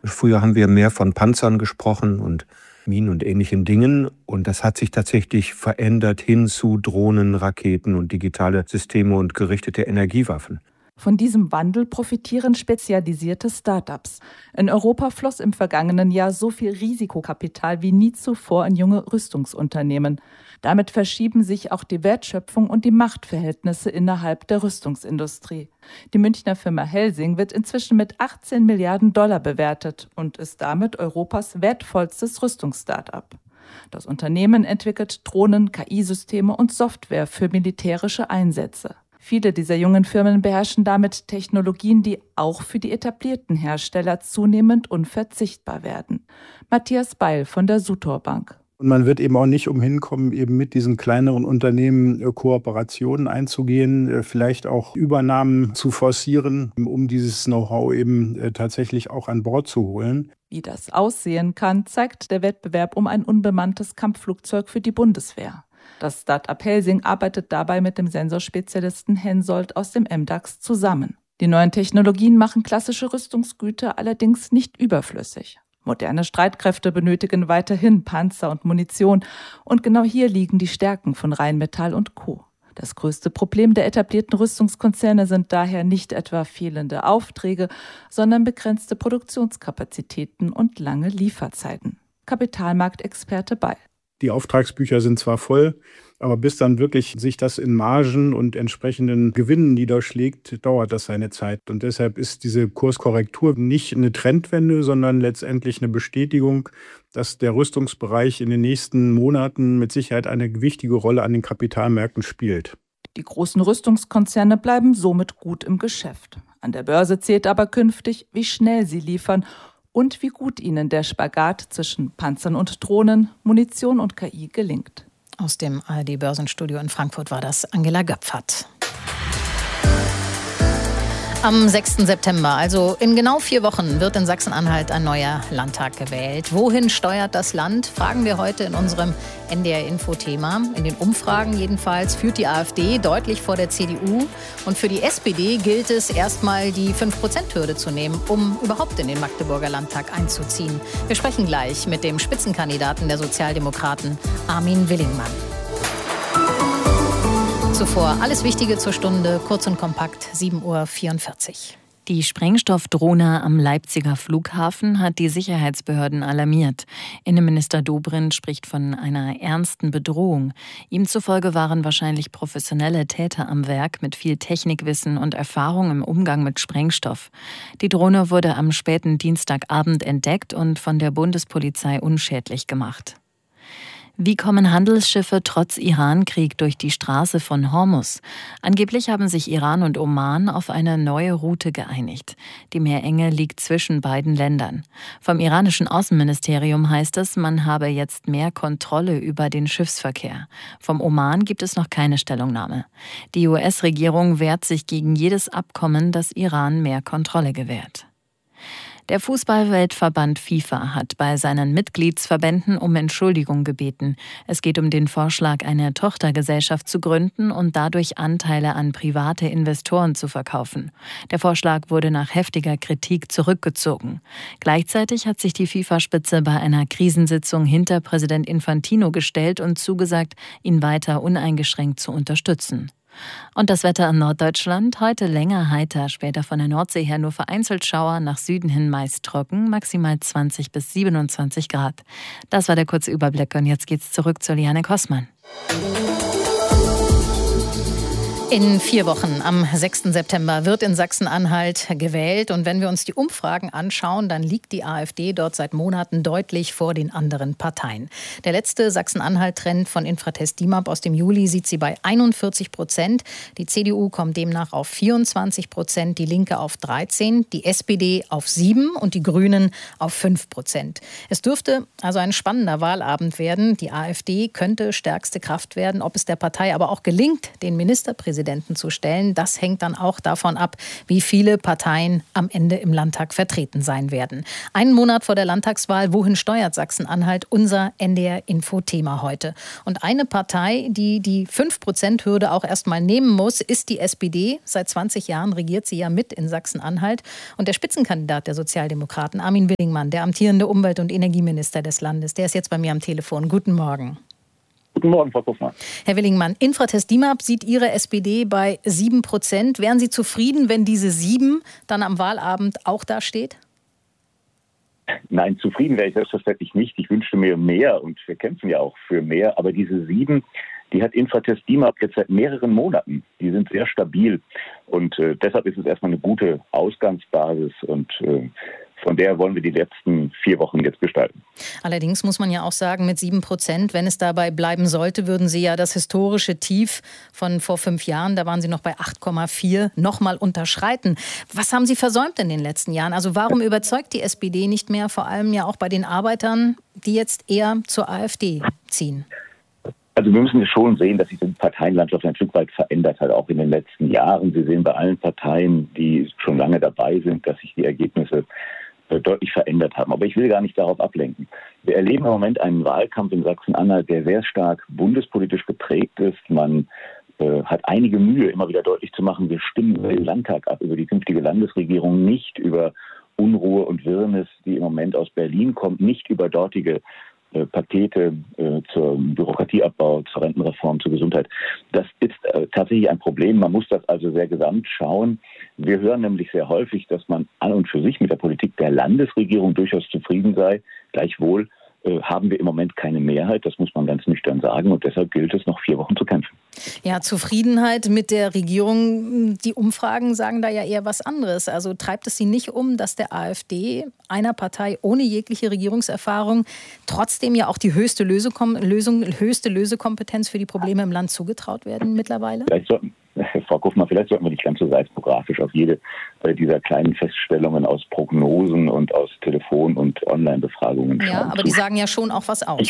Früher haben wir mehr von Panzern gesprochen und Minen und ähnlichen Dingen. Und das hat sich tatsächlich verändert hin zu Drohnen, Raketen und digitale Systeme und gerichtete Energiewaffen. Von diesem Wandel profitieren spezialisierte Start-ups. In Europa floss im vergangenen Jahr so viel Risikokapital wie nie zuvor in junge Rüstungsunternehmen. Damit verschieben sich auch die Wertschöpfung und die Machtverhältnisse innerhalb der Rüstungsindustrie. Die Münchner Firma Helsing wird inzwischen mit 18 Milliarden Dollar bewertet und ist damit Europas wertvollstes Rüstungs-Start-up. Das Unternehmen entwickelt Drohnen, KI-Systeme und Software für militärische Einsätze. Viele dieser jungen Firmen beherrschen damit Technologien, die auch für die etablierten Hersteller zunehmend unverzichtbar werden. Matthias Beil von der Sutor Bank. Und man wird eben auch nicht umhin kommen, eben mit diesen kleineren Unternehmen Kooperationen einzugehen, vielleicht auch Übernahmen zu forcieren, um dieses Know-how eben tatsächlich auch an Bord zu holen. Wie das aussehen kann, zeigt der Wettbewerb um ein unbemanntes Kampfflugzeug für die Bundeswehr. Das Start-up Helsing arbeitet dabei mit dem Sensorspezialisten Hensoldt aus dem MDAX zusammen. Die neuen Technologien machen klassische Rüstungsgüter allerdings nicht überflüssig. Moderne Streitkräfte benötigen weiterhin Panzer und Munition. Und genau hier liegen die Stärken von Rheinmetall und Co. Das größte Problem der etablierten Rüstungskonzerne sind daher nicht etwa fehlende Aufträge, sondern begrenzte Produktionskapazitäten und lange Lieferzeiten. Kapitalmarktexperte Beil. Die Auftragsbücher sind zwar voll, aber bis dann wirklich sich das in Margen und entsprechenden Gewinnen niederschlägt, dauert das seine Zeit. Und deshalb ist diese Kurskorrektur nicht eine Trendwende, sondern letztendlich eine Bestätigung, dass der Rüstungsbereich in den nächsten Monaten mit Sicherheit eine wichtige Rolle an den Kapitalmärkten spielt. Die großen Rüstungskonzerne bleiben somit gut im Geschäft. An der Börse zählt aber künftig, wie schnell sie liefern und wie gut ihnen der Spagat zwischen Panzern und Drohnen, Munition und KI gelingt. Aus dem ARD-Börsenstudio in Frankfurt war das Angela Göpfert. Am 6. September, also in genau 4 Wochen, wird in Sachsen-Anhalt ein neuer Landtag gewählt. Wohin steuert das Land? Fragen wir heute in unserem NDR-Info-Thema. In den Umfragen jedenfalls führt die AfD deutlich vor der CDU. Und für die SPD gilt es erstmal, die 5%-Hürde zu nehmen, um überhaupt in den Magdeburger Landtag einzuziehen. Wir sprechen gleich mit dem Spitzenkandidaten der Sozialdemokraten, Armin Willingmann. Zuvor alles Wichtige zur Stunde, kurz und kompakt, 7:44 Uhr. Die Sprengstoffdrohne am Leipziger Flughafen hat die Sicherheitsbehörden alarmiert. Innenminister Dobrindt spricht von einer ernsten Bedrohung. Ihm zufolge waren wahrscheinlich professionelle Täter am Werk mit viel Technikwissen und Erfahrung im Umgang mit Sprengstoff. Die Drohne wurde am späten Dienstagabend entdeckt und von der Bundespolizei unschädlich gemacht. Wie kommen Handelsschiffe trotz Iran-Krieg durch die Straße von Hormuz? Angeblich haben sich Iran und Oman auf eine neue Route geeinigt. Die Meerenge liegt zwischen beiden Ländern. Vom iranischen Außenministerium heißt es, man habe jetzt mehr Kontrolle über den Schiffsverkehr. Vom Oman gibt es noch keine Stellungnahme. Die US-Regierung wehrt sich gegen jedes Abkommen, das Iran mehr Kontrolle gewährt. Der Fußballweltverband FIFA hat bei seinen Mitgliedsverbänden um Entschuldigung gebeten. Es geht um den Vorschlag, eine Tochtergesellschaft zu gründen und dadurch Anteile an private Investoren zu verkaufen. Der Vorschlag wurde nach heftiger Kritik zurückgezogen. Gleichzeitig hat sich die FIFA-Spitze bei einer Krisensitzung hinter Präsident Infantino gestellt und zugesagt, ihn weiter uneingeschränkt zu unterstützen. Und das Wetter in Norddeutschland, heute länger heiter, später von der Nordsee her nur vereinzelt Schauer, nach Süden hin meist trocken, maximal 20 bis 27 Grad. Das war der kurze Überblick und jetzt geht's zurück zu Liane Kossmann. In 4 Wochen, am 6. September, wird in Sachsen-Anhalt gewählt. Und wenn wir uns die Umfragen anschauen, dann liegt die AfD dort seit Monaten deutlich vor den anderen Parteien. Der letzte Sachsen-Anhalt-Trend von Infratest DIMAP aus dem Juli sieht sie bei 41%. Die CDU kommt demnach auf 24%, die Linke auf 13%, die SPD auf 7% und die Grünen auf 5%. Es dürfte also ein spannender Wahlabend werden. Die AfD könnte stärkste Kraft werden. Ob es der Partei aber auch gelingt, den Ministerpräsidenten Ministerpräsidenten zu stellen. Das hängt dann auch davon ab, wie viele Parteien am Ende im Landtag vertreten sein werden. Einen Monat vor der Landtagswahl, wohin steuert Sachsen-Anhalt? Unser NDR-Info-Thema heute. Und eine Partei, die die 5%-Hürde auch erstmal nehmen muss, ist die SPD. Seit 20 Jahren regiert sie ja mit in Sachsen-Anhalt. Und der Spitzenkandidat der Sozialdemokraten, Armin Willingmann, der amtierende Umwelt- und Energieminister des Landes, der ist jetzt bei mir am Telefon. Guten Morgen. Guten Morgen, Frau Kuffmann. Herr Willingmann, Infratest DIMAP sieht Ihre SPD bei 7%. Wären Sie zufrieden, wenn diese 7 dann am Wahlabend auch da steht? Nein, zufrieden wäre ich selbstverständlich nicht. Ich wünschte mir mehr und wir kämpfen ja auch für mehr. Aber diese 7, die hat Infratest DIMAP jetzt seit mehreren Monaten. Die sind sehr stabil und deshalb ist es erstmal eine gute Ausgangsbasis und von der wollen wir die letzten 4 Wochen jetzt gestalten. Allerdings muss man ja auch sagen, mit 7%, wenn es dabei bleiben sollte, würden Sie ja das historische Tief von vor 5 Jahren, da waren Sie noch bei 8,4, nochmal unterschreiten. Was haben Sie versäumt in den letzten Jahren? Also warum überzeugt die SPD nicht mehr, vor allem ja auch bei den Arbeitern, die jetzt eher zur AfD ziehen? Also wir müssen schon sehen, dass sich die Parteienlandschaft ein Stück weit verändert hat, auch in den letzten Jahren. Sie sehen bei allen Parteien, die schon lange dabei sind, dass sich die Ergebnisse deutlich verändert haben. Aber ich will gar nicht darauf ablenken. Wir erleben im Moment einen Wahlkampf in Sachsen-Anhalt, der sehr stark bundespolitisch geprägt ist. Man hat einige Mühe, immer wieder deutlich zu machen, wir stimmen über den Landtag ab, über die künftige Landesregierung, nicht über Unruhe und Wirrnis, die im Moment aus Berlin kommt, nicht über dortige Pakete zum Bürokratieabbau, zur Rentenreform, zur Gesundheit. Das ist tatsächlich ein Problem. Man muss das also sehr gesamt schauen. Wir hören nämlich sehr häufig, dass man an und für sich mit der Politik der Landesregierung durchaus zufrieden sei. Gleichwohl haben wir im Moment keine Mehrheit. Das muss man ganz nüchtern sagen. Und deshalb gilt es, noch 4 Wochen zu kämpfen. Ja, Zufriedenheit mit der Regierung. Die Umfragen sagen da ja eher was anderes. Also treibt es Sie nicht um, dass der AfD, einer Partei ohne jegliche Regierungserfahrung, trotzdem ja auch die höchste Lösekompetenz für die Probleme im Land zugetraut werden mittlerweile? Frau Kuffmann, vielleicht sollten wir nicht ganz so seismografisch auf jede dieser kleinen Feststellungen aus Prognosen und aus Telefon- und Online-Befragungen schauen. Ja, aber die sagen ja schon auch was aus.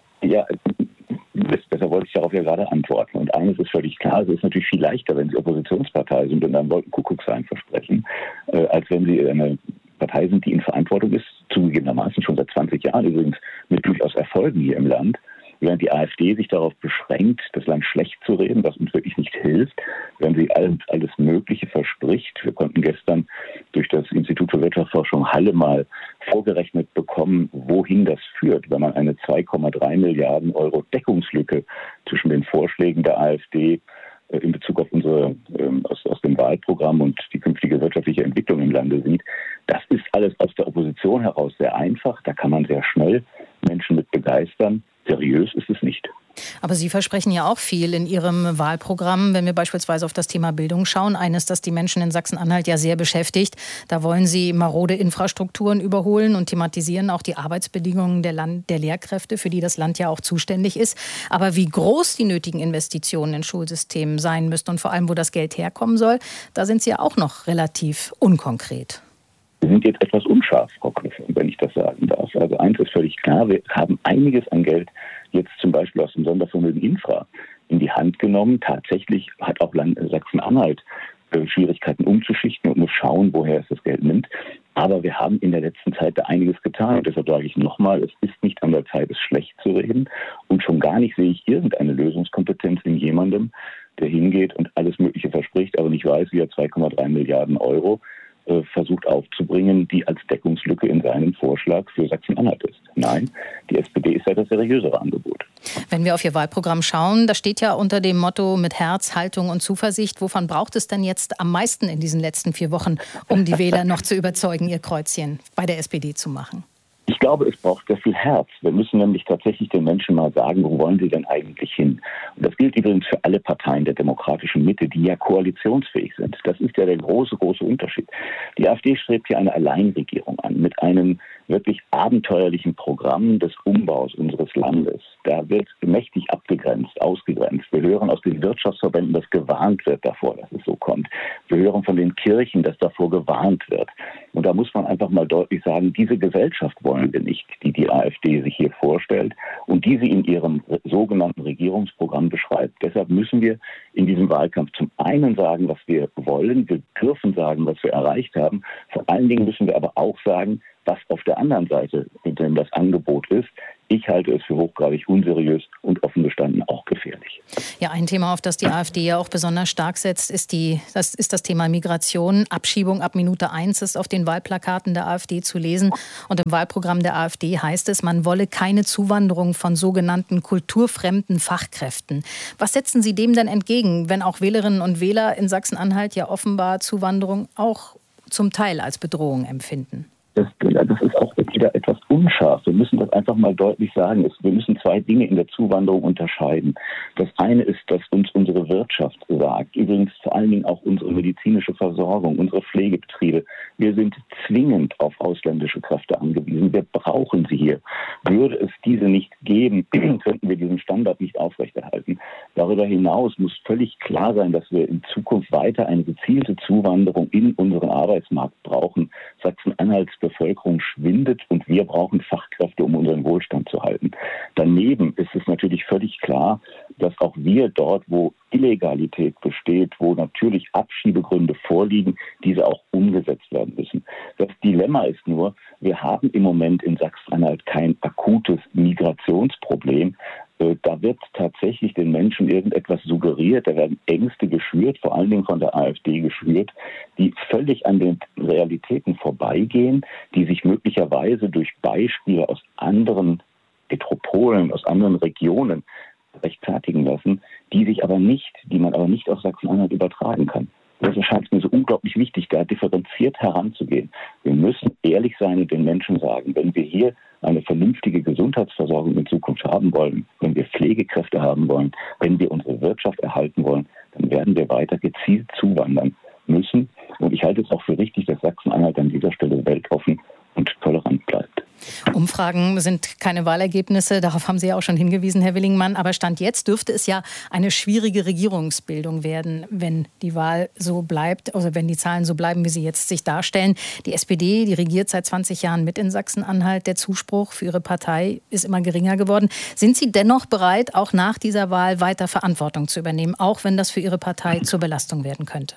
Deshalb wollte ich darauf ja gerade antworten. Und eines ist völlig klar, es ist natürlich viel leichter, wenn Sie Oppositionspartei sind und dann Wolkenkuckucksheim versprechen, als wenn Sie eine Partei sind, die in Verantwortung ist, zugegebenermaßen schon seit 20 Jahren übrigens, mit durchaus Erfolgen hier im Land. Während die AfD sich darauf beschränkt, das Land schlecht zu reden, was uns wirklich nicht hilft, wenn sie alles Mögliche verspricht. Wir konnten gestern durch das Institut für Wirtschaftsforschung Halle mal vorgerechnet bekommen, wohin das führt, wenn man eine 2,3 Milliarden Euro Deckungslücke zwischen den Vorschlägen der AfD in Bezug auf unsere aus dem Wahlprogramm und die künftige wirtschaftliche Entwicklung im Lande sieht. Das ist alles aus der Opposition heraus sehr einfach. Da kann man sehr schnell Menschen mit begeistern. Seriös ist es nicht. Aber Sie versprechen ja auch viel in Ihrem Wahlprogramm, wenn wir beispielsweise auf das Thema Bildung schauen. Eines, das die Menschen in Sachsen-Anhalt ja sehr beschäftigt. Da wollen Sie marode Infrastrukturen überholen und thematisieren auch die Arbeitsbedingungen der Lehrkräfte, für die das Land ja auch zuständig ist. Aber wie groß die nötigen Investitionen in Schulsystemen sein müssten und vor allem, wo das Geld herkommen soll, da sind Sie ja auch noch relativ unkonkret. Wir sind jetzt etwas unscharf, Frau Knüffel, wenn ich das sagen darf. Also eins ist völlig klar, wir haben einiges an Geld jetzt zum Beispiel aus dem Sondervermögen Infra in die Hand genommen. Tatsächlich hat auch Sachsen-Anhalt Schwierigkeiten umzuschichten und muss schauen, woher es das Geld nimmt. Aber wir haben in der letzten Zeit da einiges getan. Und deshalb sage ich nochmal, es ist nicht an der Zeit, es schlecht zu reden. Und schon gar nicht sehe ich irgendeine Lösungskompetenz in jemandem, der hingeht und alles Mögliche verspricht, aber nicht weiß, wie er 2,3 Milliarden Euro versucht aufzubringen, die als Deckungslücke in seinem Vorschlag für Sachsen-Anhalt ist. Nein, die SPD ist ja das seriösere Angebot. Wenn wir auf Ihr Wahlprogramm schauen, da steht ja unter dem Motto mit Herz, Haltung und Zuversicht. Wovon braucht es denn jetzt am meisten in diesen letzten 4 Wochen, um die Wähler noch zu überzeugen, ihr Kreuzchen bei der SPD zu machen? Ich glaube, es braucht sehr viel Herz. Wir müssen nämlich tatsächlich den Menschen mal sagen, wo wollen sie denn eigentlich hin? Und das gilt übrigens für alle Parteien der demokratischen Mitte, die ja koalitionsfähig sind. Das ist ja der große Unterschied. Die AfD strebt hier eine Alleinregierung an mit einem wirklich abenteuerlichen Programm des Umbaus unseres Landes. Da wird mächtig abgegrenzt, ausgegrenzt. Wir hören aus den Wirtschaftsverbänden, dass gewarnt wird davor, dass es so kommt. Wir hören von den Kirchen, dass davor gewarnt wird. Und da muss man einfach mal deutlich sagen, diese Gesellschaft wollen wir nicht, die AfD sich hier vorstellt und die sie in ihrem sogenannten Regierungsprogramm beschreibt. Deshalb müssen wir in diesem Wahlkampf zum einen sagen, was wir wollen. Wir dürfen sagen, was wir erreicht haben. Vor allen Dingen müssen wir aber auch sagen, was auf der anderen Seite denn das Angebot ist. Ich halte es für hochgradig unseriös und offen gestanden auch gefährlich. Ja, ein Thema, auf das die AfD ja auch besonders stark setzt, ist das Thema Migration. Abschiebung ab Minute 1 ist auf den Wahlplakaten der AfD zu lesen. Und im Wahlprogramm der AfD heißt es, man wolle keine Zuwanderung von sogenannten kulturfremden Fachkräften. Was setzen Sie dem denn entgegen, wenn auch Wählerinnen und Wähler in Sachsen-Anhalt ja offenbar Zuwanderung auch zum Teil als Bedrohung empfinden? Das ist auch wieder etwas unscharf. Wir müssen das einfach mal deutlich sagen. Wir müssen zwei Dinge in der Zuwanderung unterscheiden. Das eine ist, dass uns unsere Wirtschaft sagt, übrigens vor allen Dingen auch unsere medizinische Versorgung, unsere Pflegebetriebe. Wir sind zwingend auf ausländische Kräfte angewiesen. Wir brauchen sie hier. Würde es diese nicht geben, könnten wir diesen Standard nicht aufrechterhalten. Darüber hinaus muss völlig klar sein, dass wir in Zukunft weiter eine gezielte Zuwanderung in unseren Arbeitsmarkt brauchen. Sachsen-Anhalts Bevölkerung schwindet und wir brauchen Fachkräfte, um unseren Wohlstand zu halten. Daneben ist es natürlich völlig klar, dass auch wir dort, wo Illegalität besteht, wo natürlich Abschiebegründe vorliegen, diese auch umgesetzt werden müssen. Das Dilemma ist nur, wir haben im Moment in Sachsen-Anhalt kein akutes Migrationsproblem. Da wird tatsächlich den Menschen irgendetwas suggeriert, da werden Ängste geschürt, vor allen Dingen von der AfD geschürt, die völlig an den Realitäten vorbeigehen, die sich möglicherweise durch Beispiele aus anderen Metropolen, aus anderen Regionen rechtfertigen lassen, die man aber nicht auf Sachsen-Anhalt übertragen kann. Deshalb scheint es mir so unglaublich wichtig, da differenziert heranzugehen. Wir müssen ehrlich sein und den Menschen sagen, wenn wir hier eine vernünftige Gesundheitsversorgung in Zukunft haben wollen, wenn wir Pflegekräfte haben wollen, wenn wir unsere Wirtschaft erhalten wollen, dann werden wir weiter gezielt zuwandern müssen. Und ich halte es auch für richtig, dass Sachsen-Anhalt an dieser Stelle weltoffen und tolerant bleibt. Umfragen sind keine Wahlergebnisse, darauf haben Sie ja auch schon hingewiesen, Herr Willingmann. Aber Stand jetzt dürfte es ja eine schwierige Regierungsbildung werden, wenn die Wahl so bleibt, also wenn die Zahlen so bleiben, wie sie jetzt sich darstellen. Die SPD, die regiert seit 20 Jahren mit in Sachsen-Anhalt. Der Zuspruch für ihre Partei ist immer geringer geworden. Sind Sie dennoch bereit, auch nach dieser Wahl weiter Verantwortung zu übernehmen, auch wenn das für Ihre Partei zur Belastung werden könnte?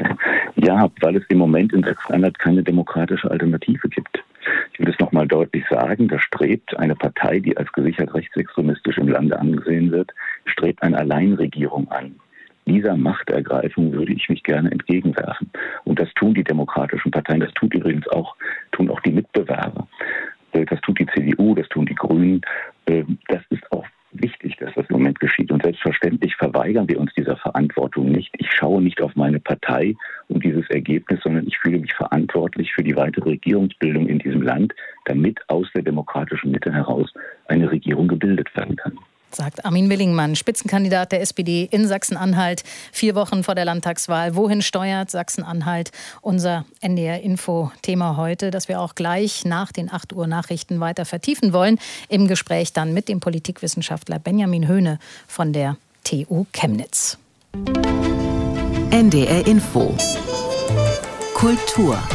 Ja, weil es im Moment in Sachsen-Anhalt keine demokratische Alternative gibt. Ich will es nochmal deutlich sagen, da strebt eine Partei, die als gesichert rechtsextremistisch im Lande angesehen wird, strebt eine Alleinregierung an. Dieser Machtergreifung würde ich mich gerne entgegenwerfen. Und das tun die demokratischen Parteien, das tun auch die Mitbewerber. Das tut die CDU, das tun die Grünen. Das ist auch wichtig, dass das im Moment geschieht. Und selbstverständlich verweigern wir uns dieser Verantwortung nicht. Ich schaue nicht auf meine Partei und dieses Ergebnis, sondern ich fühle mich verantwortlich für die weitere Regierungsbildung in diesem Land, damit aus der demokratischen Mitte heraus eine Regierung gebildet werden kann. Sagt Armin Willingmann, Spitzenkandidat der SPD in Sachsen-Anhalt, 4 Wochen vor der Landtagswahl. Wohin steuert Sachsen-Anhalt? Unser NDR-Info-Thema heute, das wir auch gleich nach den 8 Uhr Nachrichten weiter vertiefen wollen. Im Gespräch dann mit dem Politikwissenschaftler Benjamin Höhne von der TU Chemnitz. NDR-Info Kultur.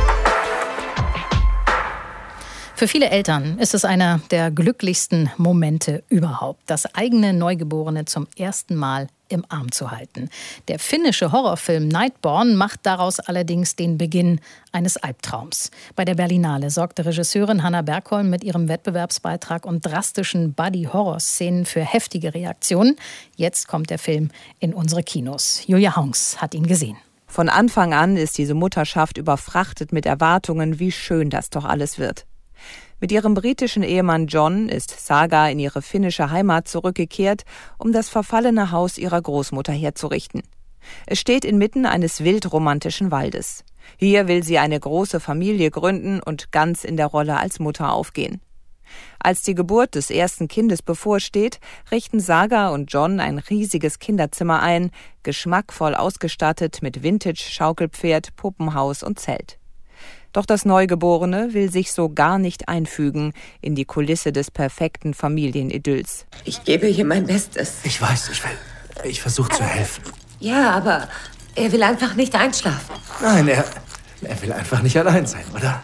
Für viele Eltern ist es einer der glücklichsten Momente überhaupt, das eigene Neugeborene zum ersten Mal im Arm zu halten. Der finnische Horrorfilm Nightborn macht daraus allerdings den Beginn eines Albtraums. Bei der Berlinale sorgte Regisseurin Hanna Bergholm mit ihrem Wettbewerbsbeitrag und drastischen Buddy-Horror-Szenen für heftige Reaktionen. Jetzt kommt der Film in unsere Kinos. Julia Hongs hat ihn gesehen. Von Anfang an ist diese Mutterschaft überfrachtet mit Erwartungen, wie schön das doch alles wird. Mit ihrem britischen Ehemann John ist Saga in ihre finnische Heimat zurückgekehrt, um das verfallene Haus ihrer Großmutter herzurichten. Es steht inmitten eines wildromantischen Waldes. Hier will sie eine große Familie gründen und ganz in der Rolle als Mutter aufgehen. Als die Geburt des ersten Kindes bevorsteht, richten Saga und John ein riesiges Kinderzimmer ein, geschmackvoll ausgestattet mit Vintage-Schaukelpferd, Puppenhaus und Zelt. Doch das Neugeborene will sich so gar nicht einfügen in die Kulisse des perfekten Familienidylls. Ich gebe hier mein Bestes. Ich weiß, ich versuche zu helfen. Ja, aber er will einfach nicht einschlafen. Nein, er will einfach nicht allein sein, oder?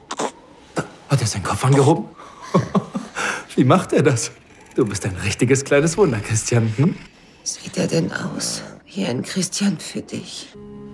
Hat er seinen Kopf angehoben? Wie macht er das? Du bist ein richtiges kleines Wunder, Christian. Hm? Sieht er denn aus wie ein Christian für dich?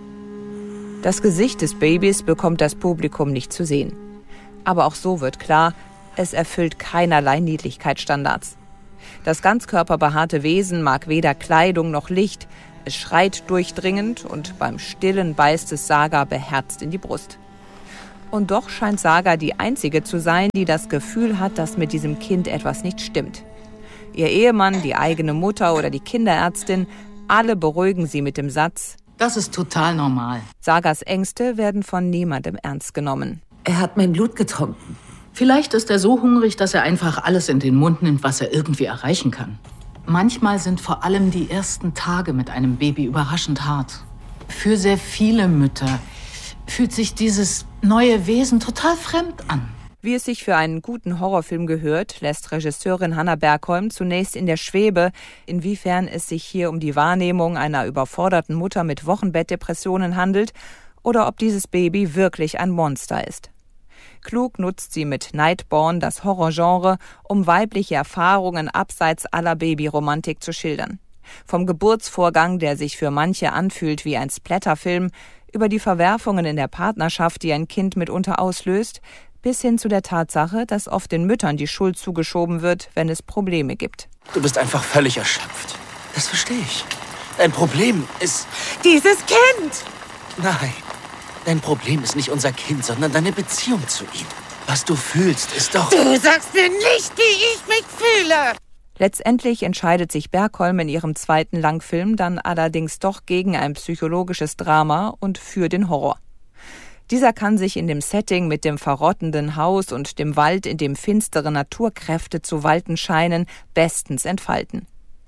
Das Gesicht des Babys bekommt das Publikum nicht zu sehen. Aber auch so wird klar, es erfüllt keinerlei Niedlichkeitsstandards. Das ganzkörperbehaarte Wesen mag weder Kleidung noch Licht. Es schreit durchdringend und beim Stillen beißt es Saga beherzt in die Brust. Und doch scheint Saga die Einzige zu sein, die das Gefühl hat, dass mit diesem Kind etwas nicht stimmt. Ihr Ehemann, die eigene Mutter oder die Kinderärztin, alle beruhigen sie mit dem Satz: Das ist total normal. Sagas Ängste werden von niemandem ernst genommen. Er hat mein Blut getrunken. Vielleicht ist er so hungrig, dass er einfach alles in den Mund nimmt, was er irgendwie erreichen kann. Manchmal sind vor allem die ersten Tage mit einem Baby überraschend hart. Für sehr viele Mütter fühlt sich dieses neue Wesen total fremd an. Wie es sich für einen guten Horrorfilm gehört, lässt Regisseurin Hannah Bergholm zunächst in der Schwebe, inwiefern es sich hier um die Wahrnehmung einer überforderten Mutter mit Wochenbettdepressionen handelt oder ob dieses Baby wirklich ein Monster ist. Klug nutzt sie mit Nightborn das Horrorgenre, um weibliche Erfahrungen abseits aller Babyromantik zu schildern. Vom Geburtsvorgang, der sich für manche anfühlt wie ein Splatterfilm, über die Verwerfungen in der Partnerschaft, die ein Kind mitunter auslöst, bis hin zu der Tatsache, dass oft den Müttern die Schuld zugeschoben wird, wenn es Probleme gibt. Du bist einfach völlig erschöpft. Das verstehe ich. Dein Problem ist... Dieses Kind! Nein, dein Problem ist nicht unser Kind, sondern deine Beziehung zu ihm. Was du fühlst, ist doch... Du sagst mir nicht, wie ich mich fühle! Letztendlich entscheidet sich Bergholm in ihrem zweiten Langfilm dann allerdings doch gegen ein psychologisches Drama und für den Horror. Dieser kann sich in dem Setting mit dem verrottenden Haus und dem Wald, in dem finstere Naturkräfte zu walten scheinen, bestens entfalten.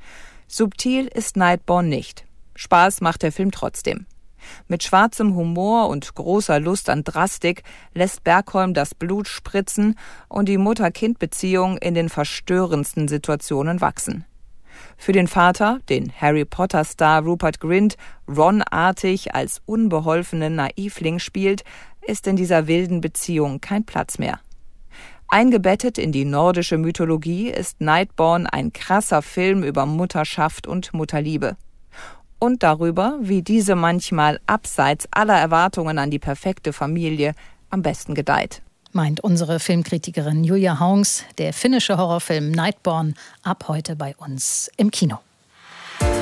Subtil ist Nightborn nicht. Spaß macht der Film trotzdem. Mit schwarzem Humor und großer Lust an Drastik lässt Bergholm das Blut spritzen und die Mutter-Kind-Beziehung in den verstörendsten Situationen wachsen. Für den Vater, den Harry-Potter-Star Rupert Grint Ron-artig als unbeholfenen Naivling spielt, ist in dieser wilden Beziehung kein Platz mehr. Eingebettet in die nordische Mythologie ist Nightborn ein krasser Film über Mutterschaft und Mutterliebe. Und darüber, wie diese manchmal abseits aller Erwartungen an die perfekte Familie am besten gedeiht. Meint unsere Filmkritikerin Julia Haungs, der finnische Horrorfilm Nightborn ab heute bei uns im Kino.